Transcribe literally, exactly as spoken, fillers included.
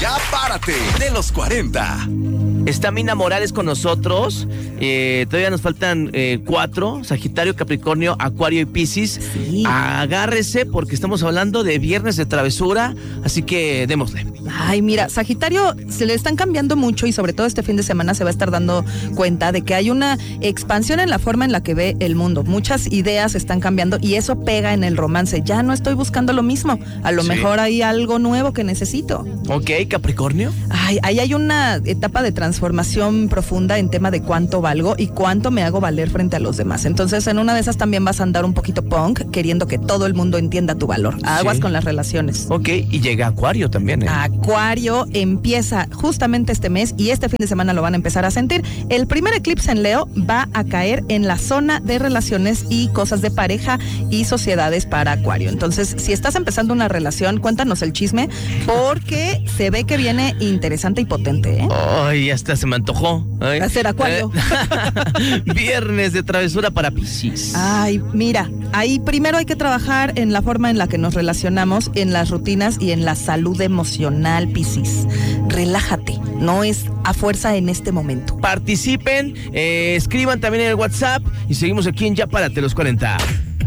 Ya Párate, de los cuarenta. Está Mina Morales con nosotros. Eh, todavía nos faltan eh, cuatro: Sagitario, Capricornio, Acuario y Piscis. Sí. Agárrese porque estamos hablando de viernes de travesura, así que démosle. Ay, mira, Sagitario se le están cambiando mucho y sobre todo este fin de semana se va a estar dando cuenta de que hay una expansión en la forma en la que ve el mundo. Muchas ideas están cambiando y eso pega en el romance. Ya no estoy buscando lo mismo. A lo Sí. mejor hay algo nuevo que necesito. Ok, Capricornio. Ay, ahí hay una etapa de transformación profunda en tema de cuánto valgo y cuánto me hago valer frente a los demás. Entonces, en una de esas también vas a andar un poquito punk, queriendo que todo el mundo entienda tu valor. Aguas Sí. con las relaciones. Ok, y llega Acuario también, ¿eh? Acuario empieza justamente este mes y este fin de semana lo van a empezar a sentir. El primer eclipse en Leo va a caer en la zona de relaciones y cosas de pareja y sociedades para Acuario. Entonces, si estás empezando una relación, cuéntanos el chisme porque se ve que viene interesante y potente, ¿eh? Ay, hasta se me antojó. Ay. Va a ser Acuario. Eh, Viernes de travesura para Piscis. Ay, mira, ahí primero hay que trabajar en la forma en la que nos relacionamos, en las rutinas y en la salud emocional, Piscis. Relájate, no es a fuerza en este momento. Participen, eh, escriban también en el WhatsApp y seguimos aquí en Ya Párate los cuarenta.